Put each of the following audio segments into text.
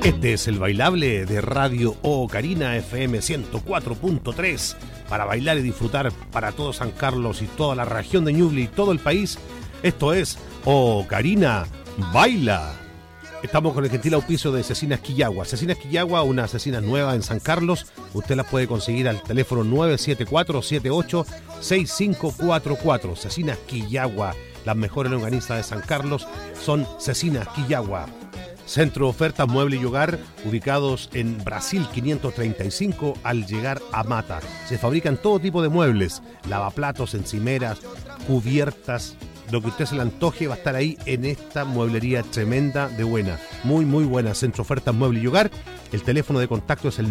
Este es el bailable de Radio Ocarina FM 104.3 para bailar y disfrutar para todo San Carlos y toda la región de Ñuble y todo el país. Esto es Ocarina Baila. Estamos con el gentil auspicio de Cecinas Quillagua. Cecinas Quillagua, una cecina nueva en San Carlos. Usted las puede conseguir al teléfono 974-78-6544. Cecinas Quillagua, las mejores longanizas de San Carlos son Cecinas Quillagua. Centro de Ofertas Mueble y Hogar, ubicados en Brasil 535 al llegar a Mata. Se fabrican todo tipo de muebles, lavaplatos, encimeras, cubiertas. Lo que usted se le antoje va a estar ahí en esta mueblería tremenda de buena. Muy, muy buena. Centro de Ofertas Mueble y Hogar. El teléfono de contacto es el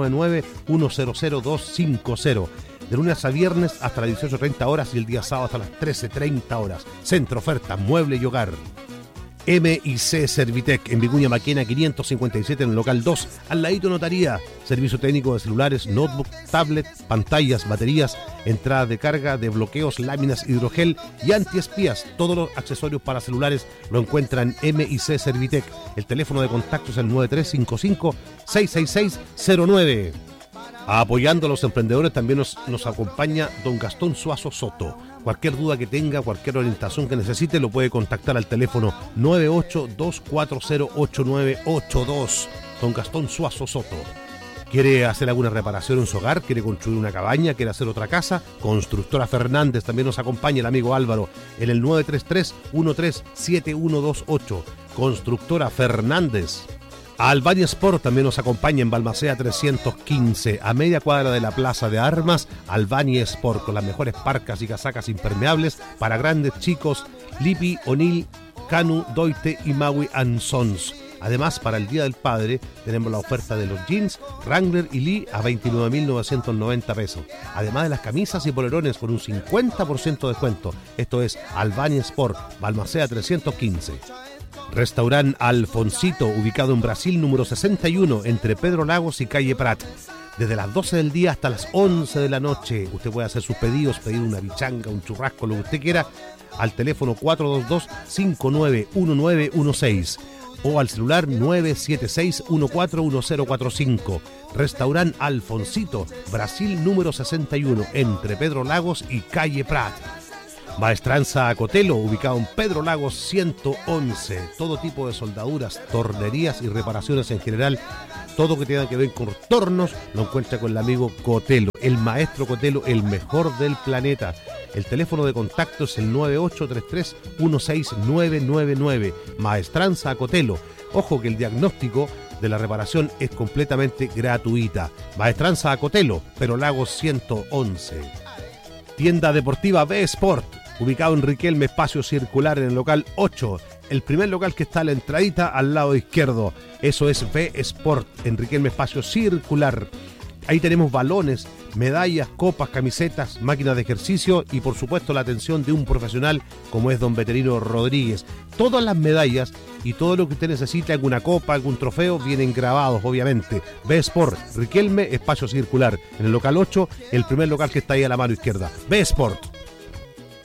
999-100-250. De lunes a viernes hasta las 18:30 horas y el día sábado hasta las 13:30 horas. Centro de Ofertas Mueble y Hogar. M&C Servitec en Vicuña Maquena 557 en el local 2, al ladito notaría. Servicio técnico de celulares, notebook, tablet, pantallas, baterías, entradas de carga, de bloqueos, láminas, hidrogel y antiespías. Todos los accesorios para celulares lo encuentran en M&C Servitec. El teléfono de contacto es el 9355-66609. Apoyando a los emprendedores también nos acompaña don Gastón Suazo Soto. Cualquier duda que tenga, cualquier orientación que necesite, lo puede contactar al teléfono 982408982. Don Gastón Suazo Soto. ¿Quiere hacer alguna reparación en su hogar? ¿Quiere construir una cabaña? ¿Quiere hacer otra casa? Constructora Fernández también nos acompaña el amigo Álvaro en el 933-137128. Constructora Fernández. Albania Sport también nos acompaña en Balmaceda 315, a media cuadra de la Plaza de Armas. Albania Sport, con las mejores parcas y casacas impermeables para grandes, chicos, Lippi, O'Neill, Canu, Doite y Maui & Sons. Además, para el Día del Padre tenemos la oferta de los jeans Wrangler y Lee a 29.990 pesos. Además de las camisas y polerones con un 50% de descuento. Esto es Albania Sport, Balmaceda 315. Restaurant Alfonsito, ubicado en Brasil número 61, entre Pedro Lagos y Calle Prat. Desde las 12 del día hasta las 11 de la noche. Usted puede hacer sus pedidos, pedir una bichanga, un churrasco, lo que usted quiera, al teléfono 422-591916 o al celular 976-141045. Restaurant Alfonsito, Brasil número 61, entre Pedro Lagos y Calle Prat. Maestranza Cotelo, ubicado en Pedro Lagos 111. Todo tipo de soldaduras, tornerías y reparaciones en general. Todo que tenga que ver con tornos lo encuentra con el amigo Cotelo. El maestro Cotelo, el mejor del planeta. El teléfono de contacto es el 9833-16999. Maestranza Cotelo. Ojo que el diagnóstico de la reparación es completamente gratuita. Maestranza Cotelo, Pedro Lagos 111. Tienda deportiva B-Sport, ubicado en Riquelme, espacio circular en el local 8. El primer local que está a la entradita al lado izquierdo. Eso es B-Sport, en Riquelme, espacio circular. Ahí tenemos balones, medallas, copas, camisetas, máquinas de ejercicio y por supuesto la atención de un profesional como es don Veterino Rodríguez. Todas las medallas y todo lo que usted necesite, alguna copa, algún trofeo, vienen grabados obviamente. B-Sport, Riquelme, espacio circular. En el local 8, el primer local que está ahí a la mano izquierda. B-Sport.